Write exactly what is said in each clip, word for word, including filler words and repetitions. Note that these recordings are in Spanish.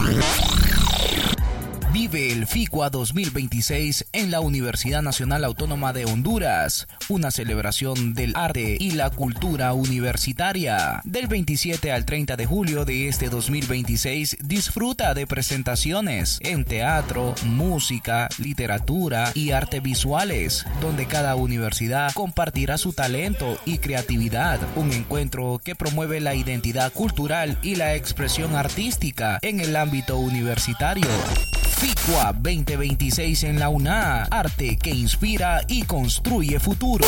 Vive el FICUA dos mil veintiséis en la Universidad Nacional Autónoma de Honduras, una celebración del arte y la cultura universitaria. Del veintisiete al treinta de julio de este dos mil veintiséis, disfruta de presentaciones en teatro, música, literatura y arte visuales, donde cada universidad compartirá su talento y creatividad. Un encuentro que promueve la identidad cultural y la expresión artística en el ámbito universitario. FICUA veinte veintiséis en la UNA, arte que inspira y construye futuro.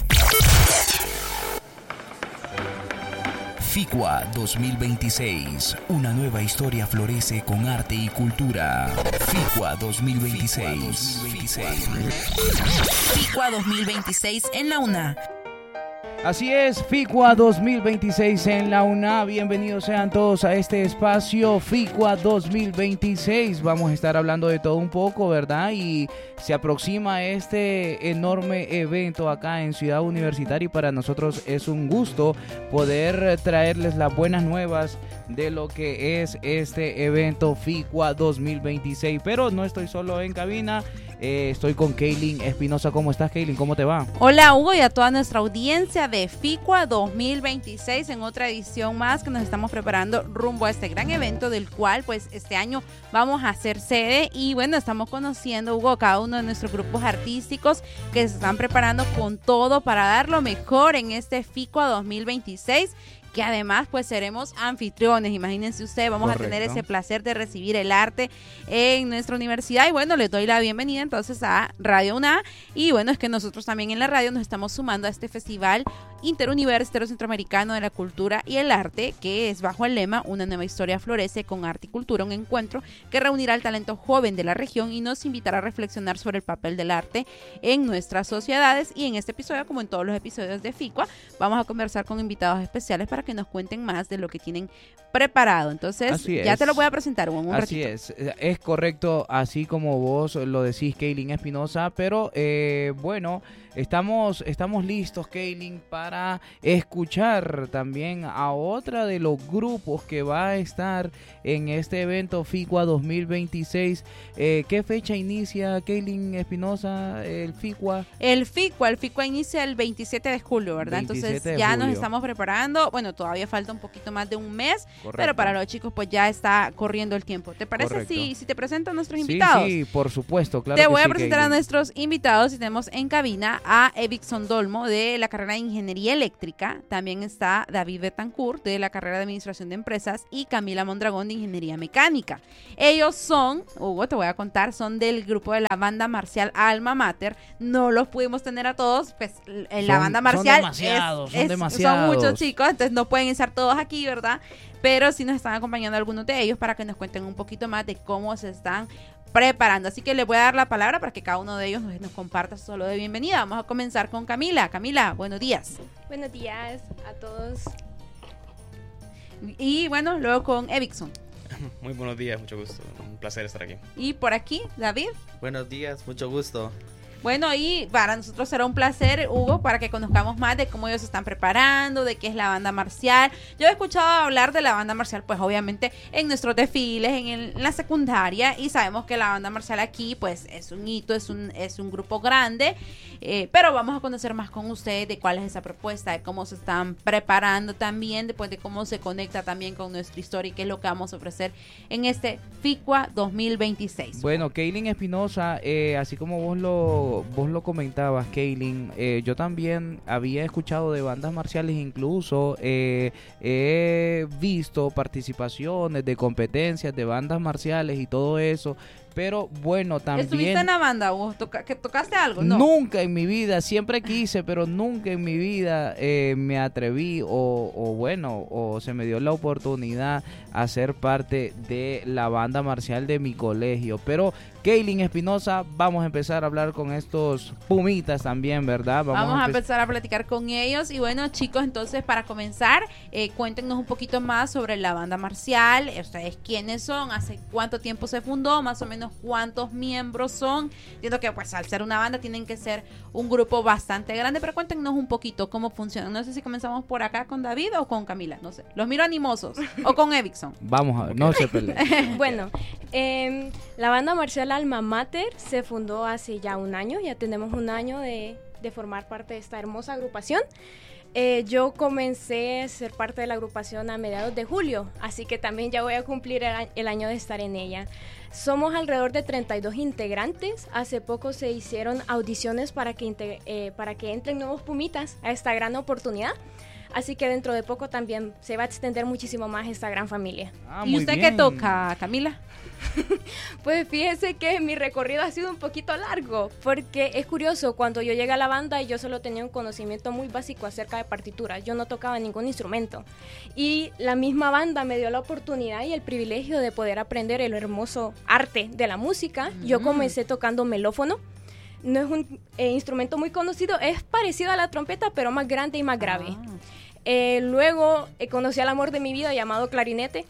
FICUA dos mil veintiséis, una nueva historia florece con arte y cultura. FICUA dos mil veintiséis. FICUA dos mil veintiséis en la UNA. Así es, FICUA dos mil veintiséis en la UNA. Bienvenidos sean todos a este espacio FICUA dos mil veintiséis. Vamos a estar hablando de todo un poco, ¿verdad? Y se aproxima este enorme evento acá en Ciudad Universitaria y para nosotros es un gusto poder traerles las buenas nuevas de lo que es este evento FICUA dos mil veintiséis. Pero no estoy solo en cabina. Eh, estoy con Kaylin Espinosa. ¿Cómo estás, Kaylin? ¿Cómo te va? Hola, Hugo, y a toda nuestra audiencia de FICUA dos mil veintiséis en otra edición más que nos estamos preparando rumbo a este gran evento del cual pues este año vamos a ser sede y bueno, estamos conociendo, Hugo, cada uno de nuestros grupos artísticos que se están preparando con todo para dar lo mejor en este FICUA dos mil veintiséis, que además pues seremos anfitriones. Imagínense ustedes, vamos Correcto. a tener ese placer de recibir el arte en nuestra universidad y bueno, les doy la bienvenida entonces a Radio UNA y bueno, es que nosotros también en la radio nos estamos sumando a este festival interuniversitario centroamericano de la cultura y el arte, que es bajo el lema Una nueva historia florece con arte y cultura, un encuentro que reunirá al talento joven de la región y nos invitará a reflexionar sobre el papel del arte en nuestras sociedades. Y en este episodio, como en todos los episodios de FICUA, vamos a conversar con invitados especiales para que nos cuenten más de lo que tienen preparado. Entonces, ya te lo voy a presentar en un así ratito. Así es, es correcto, así como vos lo decís, Kaylin Espinosa, pero eh, bueno, estamos, estamos listos, Kaylin, para escuchar también a otra de los grupos que va a estar en este evento FICUA dos mil veintiséis. Eh, ¿Qué fecha inicia, Kaylin Espinosa, el FICUA? El FICUA, el FICUA inicia el veintisiete de julio, ¿verdad? Entonces ya julio. nos estamos preparando. Bueno, todavía falta un poquito más de un mes, Correcto. pero para los chicos pues ya está corriendo el tiempo. ¿Te parece si, si te presento a nuestros sí, invitados? Sí, por supuesto, claro. Te voy sí, a presentar Kaylin. a nuestros invitados y tenemos en cabina a Evixson Dolmo de la carrera de Ingeniería Eléctrica. También está David Betancourt de la carrera de Administración de Empresas y Camila Mondragón de Ingeniería Mecánica. Ellos son, Hugo, te voy a contar, son del grupo de la banda marcial Alma Mater. No los pudimos tener a todos, pues en la son, banda marcial son demasiados, es, son es, demasiados. Son muchos chicos, entonces no pueden estar todos aquí, ¿verdad? Pero sí nos están acompañando algunos de ellos para que nos cuenten un poquito más de cómo se están preparando. Así que les voy a dar la palabra para que cada uno de ellos nos, nos comparta su saludo de bienvenida. Vamos a comenzar con Camila. Camila, buenos días. Buenos días a todos. Y bueno, luego con Evixson. Muy buenos días, mucho gusto. Un placer estar aquí. Y por aquí, David. Buenos días, mucho gusto. Bueno, y para nosotros será un placer, Hugo, para que conozcamos más de cómo ellos se están preparando, de qué es la banda marcial. Yo he escuchado hablar de la banda marcial, pues obviamente en nuestros desfiles, en, el, en la secundaria, y sabemos que la banda marcial aquí, pues es un hito, es un, es un grupo grande, eh, pero vamos a conocer más con ustedes de cuál es esa propuesta, de cómo se están preparando también, después de cómo se conecta también con nuestra historia y qué es lo que vamos a ofrecer en este FICUA dos mil veintiséis. Bueno, Kaylin Espinosa, eh, así como vos lo vos lo comentabas, Kaylin, eh, yo también había escuchado de bandas marciales, incluso eh, he visto participaciones de competencias de bandas marciales y todo eso. Pero bueno, también... ¿Estuviste en la banda vos? ¿Toca, que ¿Tocaste algo? No. Nunca en mi vida, siempre quise, pero nunca en mi vida eh, me atreví o, o bueno, o se me dio la oportunidad a ser parte de la banda marcial de mi colegio. Pero Kaylin Espinosa, vamos a empezar a hablar con estos pumitas también, ¿verdad? Vamos, vamos a, empe- a empezar a platicar con ellos. Y bueno, chicos, entonces para comenzar, eh, cuéntenos un poquito más sobre la banda marcial. Ustedes quiénes son, hace cuánto tiempo se fundó, más o menos menos cuántos miembros son. Entiendo que pues al ser una banda tienen que ser un grupo bastante grande, pero cuéntenos un poquito cómo funciona. No sé si comenzamos por acá con David o con Camila, no sé. Los miro animosos. O con Evixson. Vamos a ver, no se peleen. Bueno, eh, la banda marcial Alma Mater se fundó hace ya un año, ya tenemos un año de, de formar parte de esta hermosa agrupación. Eh, yo comencé a ser parte de la agrupación a mediados de julio, así que también ya voy a cumplir el, a- el año de estar en ella. Somos alrededor de treinta y dos integrantes. Hace poco se hicieron audiciones para que, inte- eh, para que entren nuevos pumitas a esta gran oportunidad. Así que dentro de poco también se va a extender muchísimo más esta gran familia. Ah, ¿Y muy usted bien. qué toca, Camila? Pues fíjese que mi recorrido ha sido un poquito largo, porque es curioso, cuando yo llegué a la banda yo solo tenía un conocimiento muy básico acerca de partituras, yo no tocaba ningún instrumento. Y la misma banda me dio la oportunidad y el privilegio de poder aprender el hermoso arte de la música. Yo comencé tocando melófono. No es un eh, instrumento muy conocido, es parecido a la trompeta, pero más grande y más grave. Ah. Eh, luego eh, conocí al amor de mi vida llamado clarinete,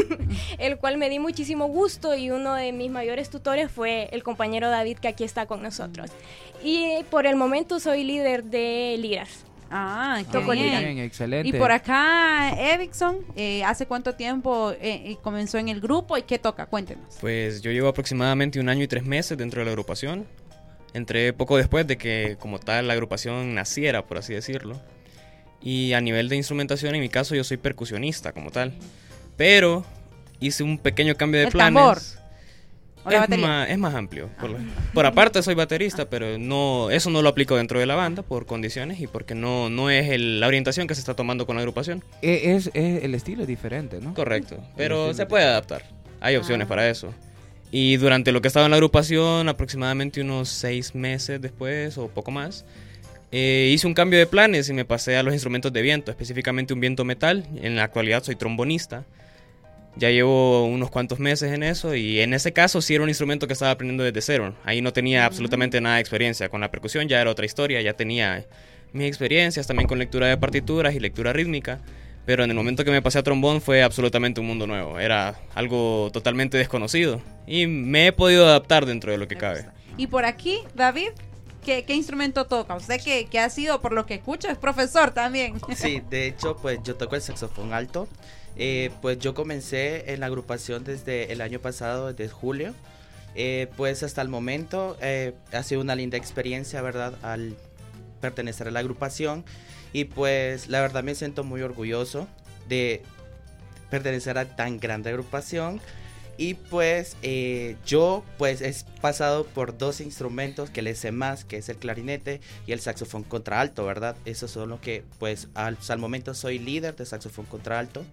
el cual me di muchísimo gusto, y uno de mis mayores tutores fue el compañero David, que aquí está con nosotros. Y eh, por el momento soy líder de liras. Ah, qué Toco bien. lira. Bien, excelente. Y por acá, Evixson, eh, ¿hace cuánto tiempo eh, eh, comenzó en el grupo y qué toca? Cuéntenos. Pues yo llevo aproximadamente un año y tres meses dentro de la agrupación. Entré poco después de que como tal la agrupación naciera, por así decirlo. Y a nivel de instrumentación, en mi caso, yo soy percusionista como tal. Pero hice un pequeño cambio de ¿El planes. tambor? ¿O la Es batería? más, es más amplio. Por, la- por aparte soy baterista, pero no, eso no lo aplico dentro de la banda por condiciones y porque no, no es el- la orientación que se está tomando con la agrupación. Eh, Es, es- el estilo es diferente, ¿no? Correcto, Sí, pero sí, se sí. puede adaptar. Hay opciones Ah. para eso. Y durante lo que estaba en la agrupación, aproximadamente unos seis meses después o poco más, eh, hice un cambio de planes y me pasé a los instrumentos de viento, específicamente un viento metal. En la actualidad soy trombonista. Ya llevo unos cuantos meses en eso y en ese caso sí era un instrumento que estaba aprendiendo desde cero. Ahí no tenía absolutamente nada de experiencia. Con la percusión ya era otra historia, ya tenía mis experiencias también con lectura de partituras y lectura rítmica. Pero en el momento que me pasé a trombón fue absolutamente un mundo nuevo. Era algo totalmente desconocido. Y me he podido adaptar dentro de lo que Me cabe. gusta. Y por aquí, David, ¿qué, qué instrumento toca? Usted que, que ha sido, por lo que escucho, es profesor también. Sí, de hecho, pues yo toco el saxofón alto. Eh, pues yo comencé en la agrupación desde el año pasado, desde julio. Eh, pues hasta el momento eh, ha sido una linda experiencia, ¿verdad? Al pertenecer a la agrupación. Y pues la verdad me siento muy orgulloso de pertenecer a tan grande agrupación. Y pues eh, yo pues he pasado por dos instrumentos que le sé más, que es el clarinete y el saxofón contralto, ¿verdad? Esos son los que pues al, al momento soy líder de saxofón contralto.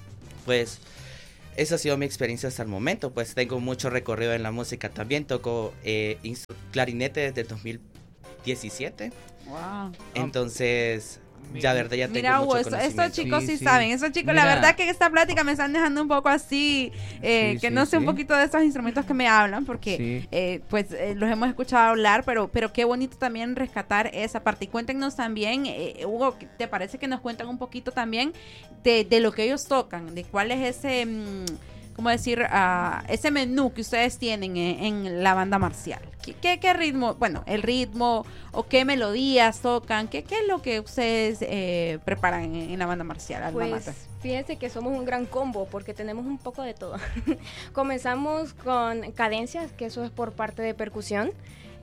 Pues esa ha sido mi experiencia hasta el momento, pues tengo mucho recorrido en la música también. Toco eh, instru- clarinete desde el dos mil diecisiete, Wow. entonces ya verdad ya tengo Mira, mucho Hugo, esto- conocimiento. estos chicos sí, Sí, sí. saben. Estos chicos, la Mira. verdad que esta plática me están dejando un poco así, eh, Sí, que sí, no sé un sí. poquito de estos instrumentos que me hablan, porque Sí. eh, pues eh, los hemos escuchado hablar, pero pero qué bonito también rescatar esa parte. Y cuéntenos también, eh, Hugo, ¿te parece que nos cuentan un poquito también de, de lo que ellos tocan? De cuál es ese, mm, ¿cómo decir? Ah, ese menú que ustedes tienen en, en la banda marcial. ¿Qué, qué, qué ritmo? Bueno, el ritmo o qué melodías tocan. ¿Qué, qué es lo que ustedes eh, preparan en, en la banda marcial? Alma Pues Mater? fíjense que somos un gran combo porque tenemos un poco de todo. Comenzamos con cadencias, que eso es por parte de percusión.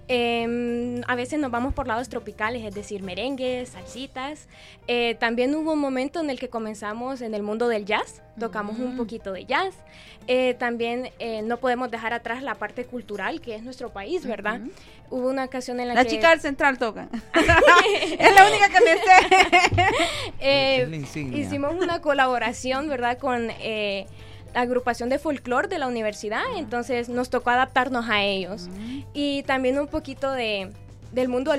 Eh, a veces nos vamos por lados tropicales, es decir, merengues, salsitas. Eh, también hubo un momento en el que comenzamos en el mundo del jazz, tocamos un poquito de jazz. Eh, también eh, no podemos dejar atrás la parte cultural, que es nuestro país, ¿verdad? Hubo una ocasión en la Las que... chicas del central tocan. Es la única que me sé. Eh, Es la insignia. hicimos una colaboración, ¿verdad? Con eh, la agrupación de folclore de la universidad, entonces nos tocó adaptarnos a ellos. Y también un poquito de, del mundo del pop,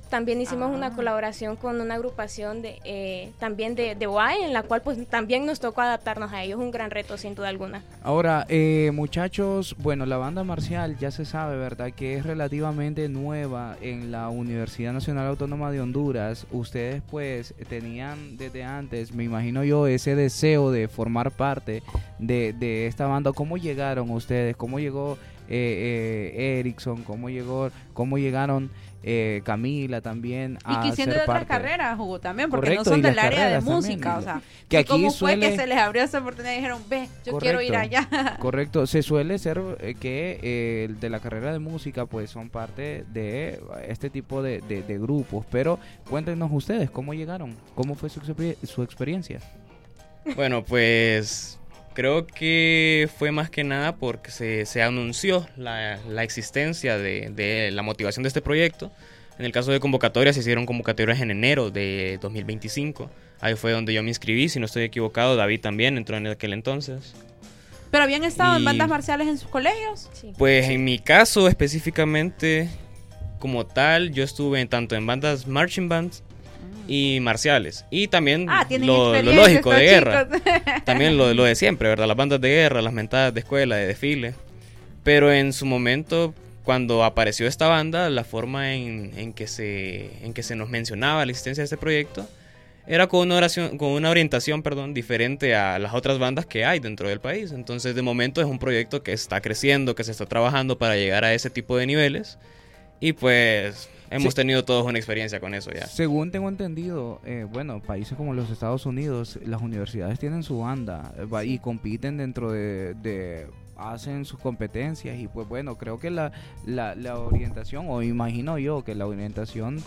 también hicimos Ah. una colaboración con una agrupación de eh, también de, de O A E, en la cual pues también nos tocó adaptarnos a ellos, un gran reto sin duda alguna. Ahora, eh, muchachos, bueno, la banda marcial ya se sabe, ¿verdad? Que es relativamente nueva en la Universidad Nacional Autónoma de Honduras. Ustedes pues tenían desde antes, me imagino yo, ese deseo de formar parte de, de esta banda. ¿Cómo llegaron ustedes? ¿Cómo llegó eh, eh, Erickson? ¿Cómo llegó, cómo llegaron eh, Camila también Y a que siendo de ser otras parte? carreras, Hugo, también, porque Correcto, no y son del las área de carreras música, también. o sea, Que ¿y aquí ¿cómo suele- fue que se les abrió esa oportunidad y dijeron, ve, yo quiero ir Correcto. allá? Correcto, se suele ser eh, que eh, de la carrera de música pues son parte de este tipo de, de- de grupos, pero cuéntenos ustedes cómo llegaron, cómo fue su, exper- su experiencia. Bueno, pues creo que fue más que nada porque se, se anunció la, la existencia de, de la motivación de este proyecto. En el caso de convocatorias, se hicieron convocatorias en enero de dos mil veinticinco. Ahí fue donde yo me inscribí, si no estoy equivocado, David también entró en aquel entonces. ¿Pero habían estado en Y- bandas marciales en sus colegios? Sí. Pues en mi caso específicamente, como tal, yo estuve en- tanto en bandas marching bands y marciales. Y también Ah, tienen lo, lo experiencia lógico de estos guerra. chicos. También lo, lo de siempre, ¿verdad? Las bandas de guerra, las mentadas de escuela, de desfile. Pero en su momento, cuando apareció esta banda, la forma en, en, que, se, en que se nos mencionaba la existencia de este proyecto era con una, oración, con una orientación perdón, diferente a las otras bandas que hay dentro del país. Entonces, de momento es un proyecto que está creciendo, que se está trabajando para llegar a ese tipo de niveles. Y pues hemos Sí. tenido todos una experiencia con eso ya. Según tengo entendido, eh, bueno, países como los Estados Unidos, las universidades tienen su banda eh, va- y compiten dentro de, de- hacen sus competencias y pues bueno, creo que la, la, la orientación, o imagino yo que la orientación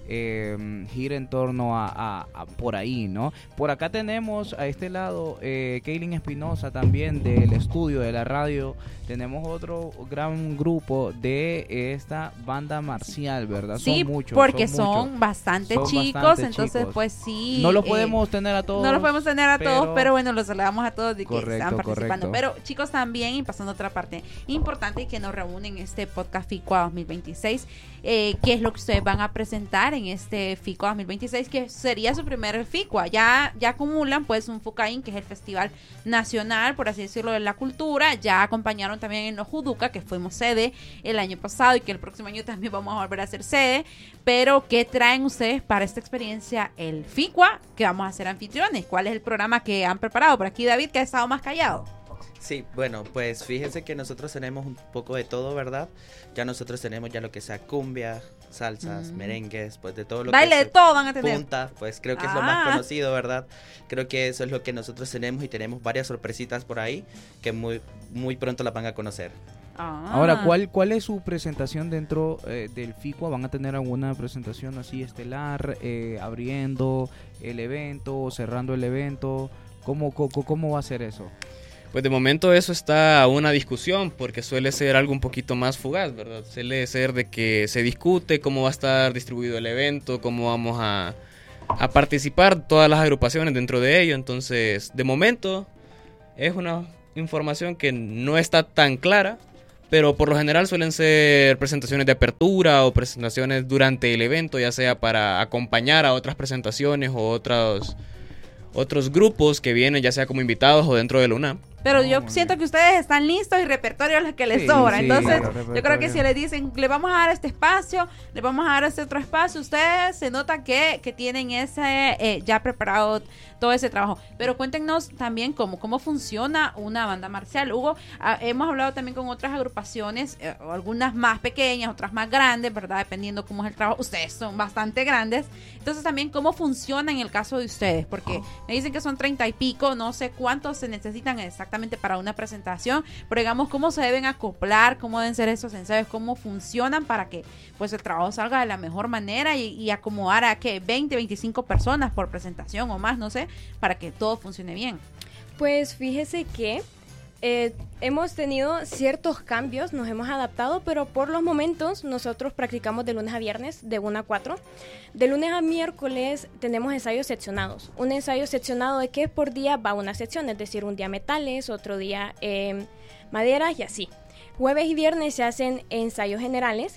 eh, gira en torno a, a- a por ahí, ¿no? Por acá tenemos a este lado eh, Kaylin Espinosa también del estudio de la radio. Tenemos otro gran grupo de esta banda marcial, ¿verdad? Sí, son muchos, porque son son, muchos. bastante Son chicos, bastante entonces chicos. pues sí. No los eh, podemos tener a todos. No los podemos tener a todos, pero- pero bueno, los saludamos a todos de que Correcto, están participando. correcto. Pero chicos, también, y pasando a otra parte importante que nos reúne en este podcast FICUA dos mil veintiséis, eh, ¿qué es lo que ustedes van a presentar en este FICUA dos mil veintiséis? Que sería su primer FICUA. Ya, ya acumulan pues un FUCAIN, que es el Festival Nacional, por así decirlo, de la Cultura. Ya acompañaron también en los Juduca, que fuimos sede el año pasado y que el próximo año también vamos a volver a ser sede. Pero, ¿qué traen ustedes para esta experiencia el FICUA? Que vamos a ser anfitriones. ¿Cuál es el programa que han preparado? Por aquí David, que ha estado más callado. Sí, bueno, pues fíjense que nosotros tenemos un poco de todo, ¿verdad? Ya nosotros tenemos ya lo que sea cumbia, salsas, Mm. merengues, pues de todo lo Baile que de es todo van a tener. punta, pues creo que es lo más Ah. conocido, ¿verdad? Creo que eso es lo que nosotros tenemos y tenemos varias sorpresitas por ahí que muy, muy pronto las van a conocer. Ah. Ahora, ¿cuál, ¿cuál es su presentación dentro eh, del FICUA? ¿Van a tener alguna presentación así estelar, eh, abriendo el evento, cerrando el evento? ¿Cómo, cómo, cómo va a ser eso? Pues de momento eso está a una discusión porque suele ser algo un poquito más fugaz, ¿verdad? Suele ser de que se discute cómo va a estar distribuido el evento, cómo vamos a, a participar todas las agrupaciones dentro de ello. Entonces, de momento es una información que no está tan clara, pero por lo general suelen ser presentaciones de apertura o presentaciones durante el evento, ya sea para acompañar a otras presentaciones o otros, otros grupos que vienen ya sea como invitados o dentro de la UNAM. Pero Oh, yo muy siento bien. que ustedes están listos y repertorio es lo que les Sí, sobra. sí, Entonces, claro, yo creo que repertorio. si les dicen, le vamos a dar este espacio, le vamos a dar este otro espacio, ustedes se nota que, que tienen ese eh, ya preparado todo ese trabajo. Pero cuéntenos también cómo, cómo funciona una banda marcial. Hugo, ah, hemos hablado también con otras agrupaciones, eh, algunas más pequeñas, otras más grandes, ¿verdad? Dependiendo cómo es el trabajo. Ustedes son bastante grandes. Entonces, también cómo funciona en el caso de ustedes, porque me dicen que son treinta y pico, no sé cuántos se necesitan exactamente para una presentación, pero digamos cómo se deben acoplar, cómo deben ser esos ensayos, cómo funcionan para que pues el trabajo salga de la mejor manera y, y acomodar a que veinte, veinticinco personas por presentación o más, no sé, para que todo funcione bien. Pues fíjese que eh, hemos tenido ciertos cambios, nos hemos adaptado, pero por los momentos nosotros practicamos de lunes a viernes, de una a cuatro. De lunes a miércoles tenemos ensayos seccionados. Un ensayo seccionado de que por día va una sección, es decir, un día metales, otro día eh, maderas y así. Jueves y viernes se hacen ensayos generales,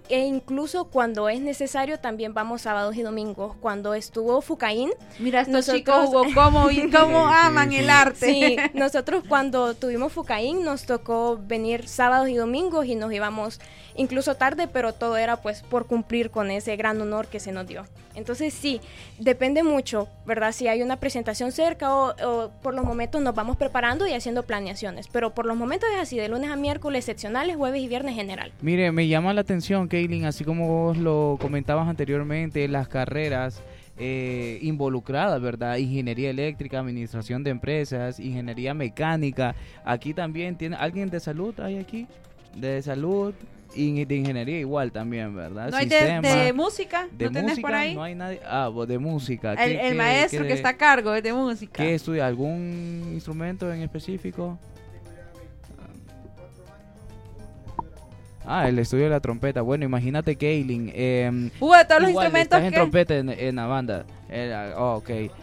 E incluso cuando es necesario también vamos sábados y domingos. Cuando estuvo Fucaín, Mira, estos nosotros- chicos, Hugo, cómo, y cómo Sí, sí, aman sí. el arte. sí, nosotros cuando tuvimos Fucaín nos tocó venir sábados y domingos y nos íbamos incluso tarde, pero todo era pues por cumplir con ese gran honor que se nos dio. Entonces sí, depende mucho, ¿verdad? Si hay una presentación cerca o, o por los momentos nos vamos preparando y haciendo planeaciones, pero por los momentos es así, de lunes a miércoles seccionales, jueves y viernes general. Mire, me llama la atención, Kaylin, así como vos lo comentabas anteriormente, las carreras eh, involucradas, ¿verdad? Ingeniería eléctrica, administración de empresas, ingeniería mecánica. Aquí también tiene, ¿alguien de salud hay aquí? De salud y de ingeniería igual también, ¿verdad? No hay de, Sistema, de música, de ¿no tenés música, por ahí? no hay nadie. Ah, vos de música. el ¿Qué- el qué- maestro qué que de- está a cargo es de música. ¿Qué estudia? ¿Algún instrumento en específico? Ah, el estudio de la trompeta. Bueno, imagínate, Kaylin. Eh, Hugo, de todos los igual, instrumentos estás en que... trompeta en, en la banda. Era- oh, ok. Eh,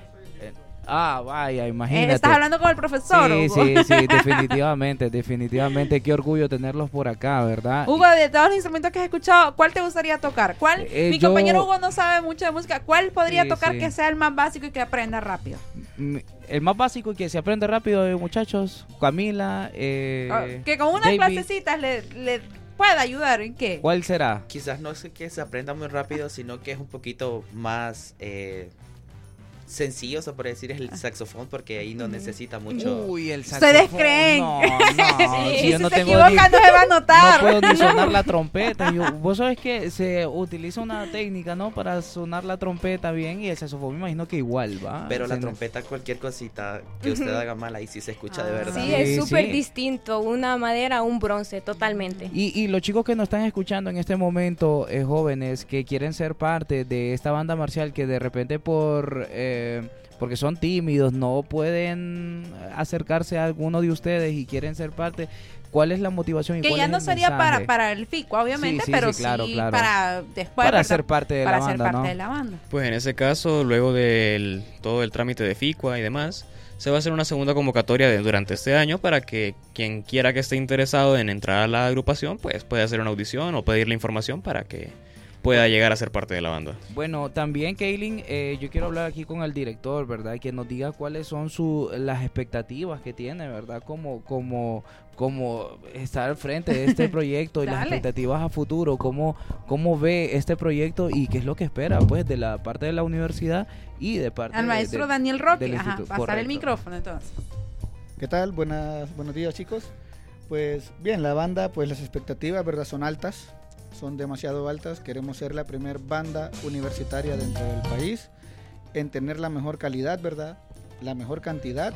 ah, vaya, imagínate. Eh, estás hablando con el profesor, Sí, Hugo. sí, sí, definitivamente, definitivamente. Qué orgullo tenerlos por acá, ¿verdad? Hugo, de todos los instrumentos que has escuchado, ¿cuál te gustaría tocar? ¿Cuál? Eh, Mi yo- compañero Hugo no sabe mucho de música. ¿Cuál podría Sí, tocar sí. que sea el más básico y que aprenda rápido? Mm, El más básico y que se aprende rápido, eh, muchachos. Camila. Eh, Ah, que con unas David. clasecitas le, le pueda ayudar. ¿En qué? ¿Cuál será? Quizás no es que se aprenda muy rápido, sino que es un poquito más eh, sencillo, se puede decir, es el saxofón, porque ahí no necesita mucho. Uy, el Ustedes saxofón. creen. No, no. Sí, si si yo no se tengo equivoca, ni- no se va a No notar. puedo ni sonar la trompeta. Yo- vos sabés que se utiliza una técnica, ¿no? Para sonar la trompeta bien y el saxofón me imagino que igual, ¿va? Pero la Se- trompeta, cualquier cosita que usted haga mal, ahí sí se escucha de Ah. verdad. Sí, Sí, es súper sí. distinto, una madera a un bronce, totalmente. Y, y los chicos que nos están escuchando en este momento, eh, jóvenes, que quieren ser parte de esta banda marcial, que de repente por... eh, porque son tímidos, no pueden acercarse a alguno de ustedes y quieren ser parte, ¿cuál es la motivación y Que cuál ya es no el sería para, mensaje? para el FICO, obviamente, Sí, sí, pero sí, claro, sí claro. para después. Para ¿verdad? ser parte de Para la ser banda, parte ¿no? de la banda. Pues en ese caso, luego del todo el trámite de FICUA y demás, se va a hacer una segunda convocatoria de- durante este año para que quien quiera que esté interesado en entrar a la agrupación, pues puede hacer una audición o pedir la información para que pueda llegar a ser parte de la banda. Bueno, también, Kaylin, eh, yo quiero hablar aquí con el director, ¿verdad? Que nos diga cuáles son su, las expectativas que tiene, ¿verdad? Como, como, como estar al frente de este proyecto y las Dale. expectativas a futuro, cómo, cómo ve este proyecto y qué es lo que espera, pues, de la parte de la universidad y de parte Al de- maestro de- Daniel Roque. del Ajá, instituto. pasar el Correcto. micrófono entonces. ¿Qué tal? Buenas, buenos días, chicos. Pues bien, la banda, pues las expectativas, ¿verdad? Son altas, son demasiado altas. Queremos ser la primer banda universitaria dentro del país en tener la mejor calidad, ¿verdad? La mejor cantidad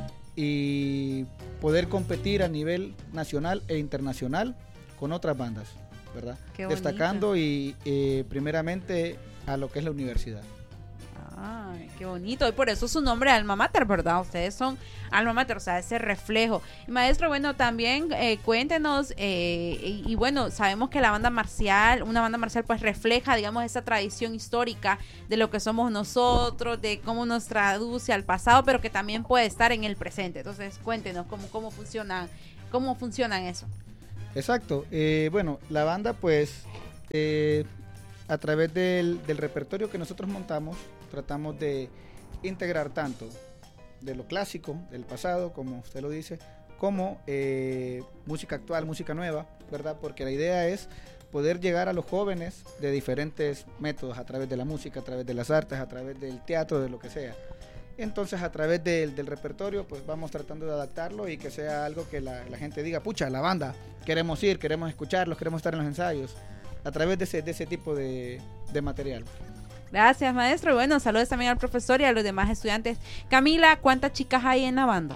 y poder competir a nivel nacional e internacional con otras bandas, ¿verdad? Qué bonito. Destacando y eh, primeramente a lo que es la universidad. Ay, qué bonito. Y por eso su nombre es Alma Mater, ¿verdad? Ustedes son Alma Mater, o sea, ese reflejo. Y maestro, bueno, también eh, cuéntenos, eh, y, y bueno, sabemos que la banda marcial, una banda marcial pues refleja, digamos, esa tradición histórica de lo que somos nosotros, de cómo nos traduce al pasado, pero que también puede estar en el presente. Entonces, cuéntenos cómo, cómo funciona, cómo funcionan eso. Exacto. Eh, bueno, la banda pues eh, a través del, del repertorio que nosotros montamos tratamos de integrar tanto de lo clásico, del pasado, como usted lo dice, como eh, música actual, música nueva, ¿verdad? Porque la idea es poder llegar a los jóvenes de diferentes métodos, a través de la música, a través de las artes, a través del teatro, de lo que sea. Entonces, a través del, del repertorio, pues vamos tratando de adaptarlo y que sea algo que la, la gente diga, pucha, la banda, queremos ir, queremos escucharlos, queremos estar en los ensayos, a través de ese, de ese tipo de, de material. Gracias, maestro. Y bueno, saludos también al profesor y a los demás estudiantes. Camila, ¿cuántas chicas hay en la banda?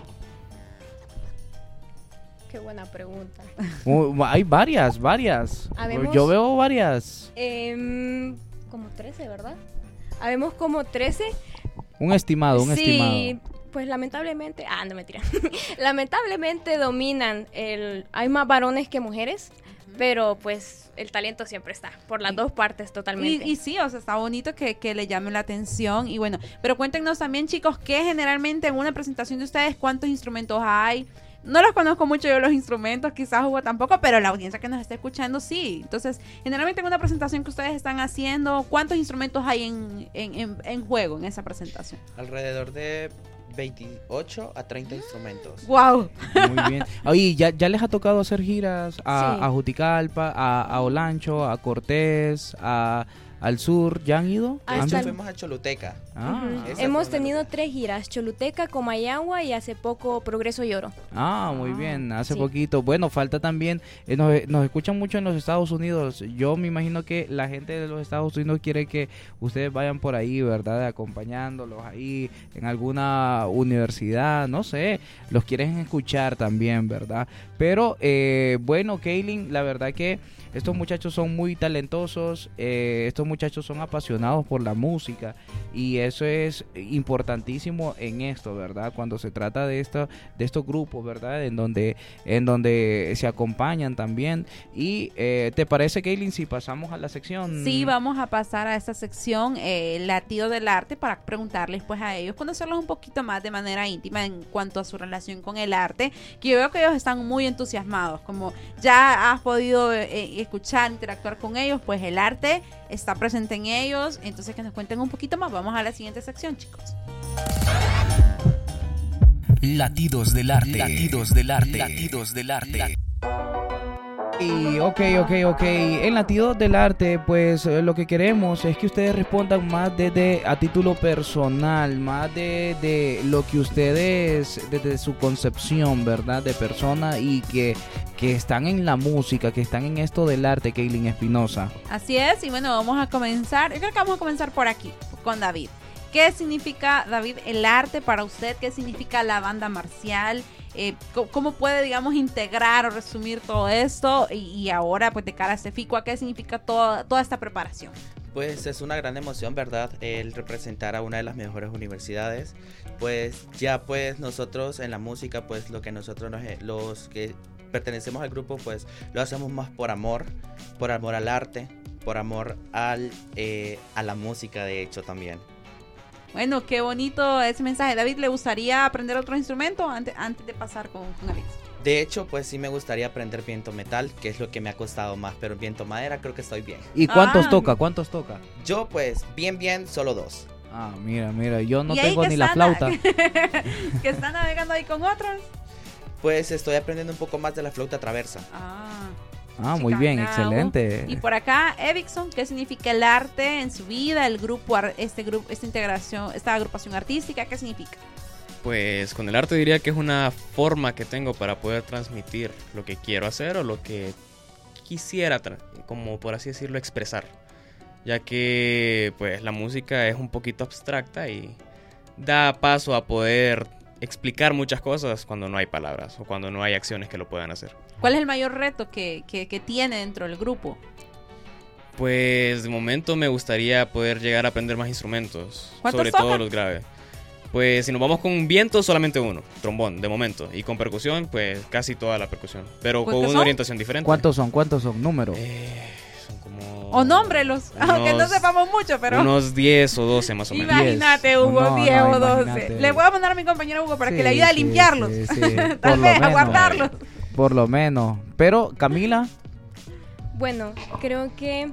Qué buena pregunta. Uh, hay varias, varias. Habemos- Yo veo varias. Em, como trece, ¿verdad? Habemos como trece. Un estimado, un sí, estimado. pues lamentablemente, ah, no mentira. Lamentablemente dominan el, hay más varones que mujeres, pero pues el talento siempre está, por las dos partes Y, totalmente. y sí, o sea, está bonito que, que le llame la atención. Y bueno, pero cuéntenos también, chicos, que generalmente en una presentación de ustedes, ¿cuántos instrumentos hay? no los conozco mucho yo los instrumentos, quizás Hugo tampoco, pero la audiencia que nos está escuchando sí. Entonces, generalmente en una presentación que ustedes están haciendo, ¿cuántos instrumentos hay en, en, en, en juego en esa presentación? Alrededor de veintiocho a treinta instrumentos. ¡Wow! Muy bien. Oye, ¿ya, ya les ha tocado hacer giras a, Sí. a Juticalpa, a, a Olancho, a Cortés, a, al sur? ¿Ya han ido? Hasta ¿Han Nosotros el- ido? fuimos a Choluteca. Ah, Ujú. esa Hemos fue una tenido locura. tres giras, Choluteca, Comayagua y hace poco Progreso y Oro. ah, muy Ah, bien, hace sí. poquito. Bueno, falta también, eh, nos, nos escuchan mucho en los Estados Unidos. Yo me imagino que la gente de los Estados Unidos quiere que ustedes vayan por ahí, ¿verdad? Acompañándolos ahí en alguna universidad, no sé, los quieren escuchar también, ¿verdad? Pero, eh, bueno, Kaylin, la verdad que estos muchachos son muy talentosos, eh, estos muchachos son apasionados por la música y eso es importantísimo en esto, ¿verdad? Cuando se trata de esto, de estos grupos, ¿verdad? En donde, en donde se acompañan también. Y eh, ¿te parece, Kaylin, si pasamos a la sección? Sí, vamos a pasar a esta sección, eh, Latido del Arte, para preguntarles pues a ellos, conocerlos un poquito más de manera íntima en cuanto a su relación con el arte, que yo veo que ellos están muy entusiasmados, como ya has podido eh, escuchar, interactuar con ellos, pues el arte está presente en ellos, entonces que nos cuenten un poquito más. Vamos a la siguiente sección, chicos. Latidos del arte. Latidos del arte. Latidos del arte. Y ok, ok, ok. En Latidos del Arte, pues eh, lo que queremos es que ustedes respondan más desde a título personal, más de, de lo que ustedes, desde su concepción, ¿verdad? De persona y que, que están en la música, que están en esto del arte, Kaylin Espinosa. Así es, y bueno, vamos a comenzar, yo creo que vamos a comenzar por aquí, con David. ¿Qué significa, David, el arte para usted? ¿Qué significa la banda marcial? Eh, ¿Cómo puede, digamos, integrar o resumir todo esto? Y, y ahora, pues, de cara a este FICUA, ¿qué significa toda, toda esta preparación? Pues es una gran emoción, ¿verdad? El representar a una de las mejores universidades. Pues ya pues nosotros en la música, pues lo que nosotros, nos, los que pertenecemos al grupo, pues lo hacemos más por amor, por amor al arte, por amor al, eh, a la música, de hecho, también. Bueno, qué bonito ese mensaje. David, ¿le gustaría aprender otro instrumento antes, antes de pasar con, con Alex? De hecho, pues sí me gustaría aprender viento metal, que es lo que me ha costado más, pero viento madera creo que estoy bien. ¿Y cuántos Ah. toca? ¿Cuántos toca? Yo pues bien bien solo dos. Ah, mira, mira, yo no ¿Y ahí tengo que ni la están- flauta. que está navegando ahí con otros? Pues estoy aprendiendo un poco más de la flauta traversa. Ah. Ah, muy Chica, bien, bravo. excelente. Y por acá, Evickson, ¿qué significa el arte en su vida? El grupo, ar- este grupo, esta integración, esta agrupación artística, ¿qué significa? Pues con el arte diría que es una forma que tengo para poder transmitir lo que quiero hacer o lo que quisiera, tra- como por así decirlo, expresar. Ya que pues la música es un poquito abstracta y da paso a poder explicar muchas cosas cuando no hay palabras o cuando no hay acciones que lo puedan hacer. ¿Cuál es el mayor reto que, que, que tiene dentro del grupo? Pues de momento me gustaría poder llegar a aprender más instrumentos, ¿Cuántos sobre todo tocan? los graves. Pues si nos vamos con viento, solamente uno, trombón, de momento. Y con percusión, pues casi toda la percusión. Pero ¿Cuántos con una son? orientación diferente. ¿Cuántos son? ¿Cuántos son? Números. Eh, son como... O nómbrelos, aunque no unos- sepamos mucho, pero... Unos diez o doce más o menos. Imagínate, diez. Hugo, No, diez no, o doce. imagínate. Le voy a mandar a mi compañero Hugo para Sí, que le ayude a sí, limpiarlos. sí, sí. Tal Por lo vez, a menos. guardarlos. Por lo menos. Pero, Camila, Bueno, creo que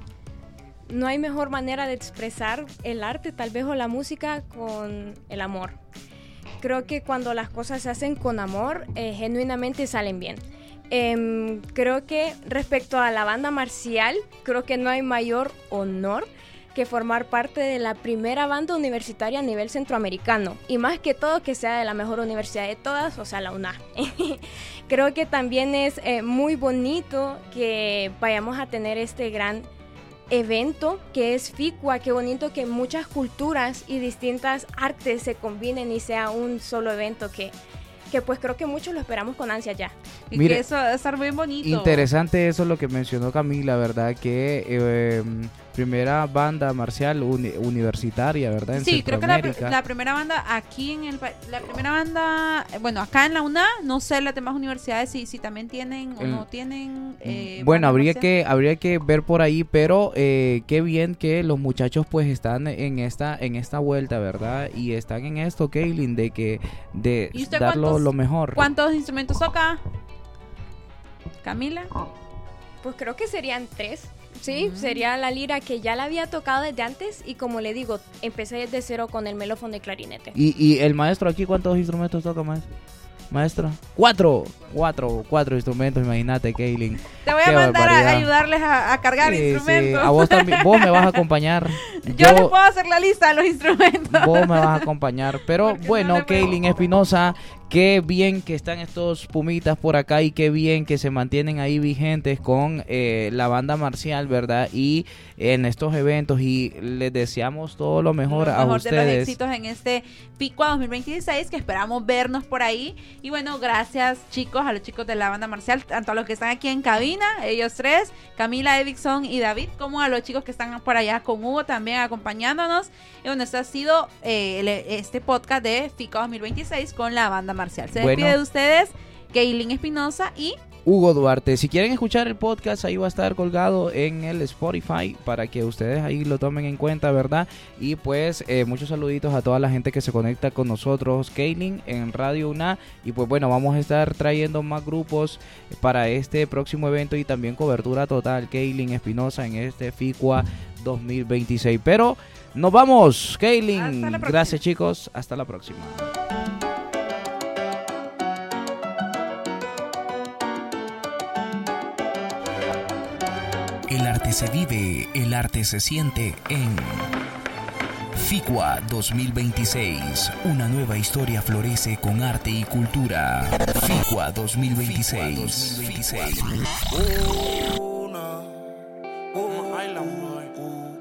no hay mejor manera de expresar el arte, tal vez, o la música con el amor. Creo que cuando las cosas se hacen con amor, eh, genuinamente salen bien. Em, creo que respecto a la banda marcial, creo que no hay mayor honor que formar parte de la primera banda universitaria a nivel centroamericano. Y más que todo que sea de la mejor universidad de todas, o sea, la UNA. Creo que también es eh, muy bonito que vayamos a tener este gran evento que es FICUA. Qué bonito que muchas culturas y distintas artes se combinen y sea un solo evento que, que pues creo que muchos lo esperamos con ansia ya. Y Mire, que eso va a estar muy bonito. interesante eso lo que mencionó Camila, ¿verdad? Que eh, primera banda marcial uni- universitaria, ¿verdad? En Sí, creo que la, Centroamérica. la primera banda aquí en el pa- la primera banda, eh, bueno, acá en la U N A, no sé las demás universidades si, si también tienen o El- no tienen. Eh, Bueno, banda habría marcial. que habría que ver por ahí, pero eh, qué bien que los muchachos pues están en esta en esta vuelta, ¿verdad? Y están en esto, Kaylin, de que de ¿Y usted darlo cuántos- lo mejor. ¿Cuántos instrumentos toca? Camila. Pues creo que serían tres. Sí, sería la lira que ya la había tocado desde antes y como le digo, empecé desde cero con el melófono y clarinete. Y, y el maestro aquí, ¿cuántos instrumentos toca, maestro? Maestro, cuatro, cuatro, cuatro instrumentos, imagínate, Kaylin. Te voy a Qué mandar a barbaridad. ayudarles a, a cargar Sí, sí, instrumentos. a vos también, vos me vas a acompañar. Yo, les puedo hacer la lista de los instrumentos. Vos me vas a acompañar. Pero Porque bueno, no le puedo. Kaylin Espinosa, qué bien que están estos pumitas por acá y qué bien que se mantienen ahí vigentes con eh, la banda marcial, ¿verdad? Y en estos eventos y les deseamos todo lo mejor, Lo a mejor de los ustedes. éxitos en este FICUA dos mil veintiséis, que esperamos vernos por ahí. Y bueno, gracias chicos, a los chicos de la banda marcial, tanto a los que están aquí en cabina, ellos tres, Camila, Erickson y David, como a los chicos que están por allá con Hugo también acompañándonos. Y bueno, este ha sido eh, el- este podcast de FICUA dos mil veintiséis con la banda marcial. Se Bueno. despide de ustedes, Kaylin Espinosa y... Hugo Duarte. Si quieren escuchar el podcast, ahí va a estar colgado en el Spotify para que ustedes ahí lo tomen en cuenta, ¿verdad? Y pues eh, muchos saluditos a toda la gente que se conecta con nosotros, Kaylin, en Radio U N A. Y pues bueno, vamos a estar trayendo más grupos para este próximo evento y también cobertura total, Kaylin Espinosa, en este FICUA dos mil veintiséis. Pero nos vamos, Kaylin. Hasta la próxima. Gracias, chicos. Hasta la próxima. El arte se vive, el arte se siente en FICUA dos mil veintiséis. Una nueva historia florece con arte y cultura. FICUA dos mil veintiséis. Una, una island boy.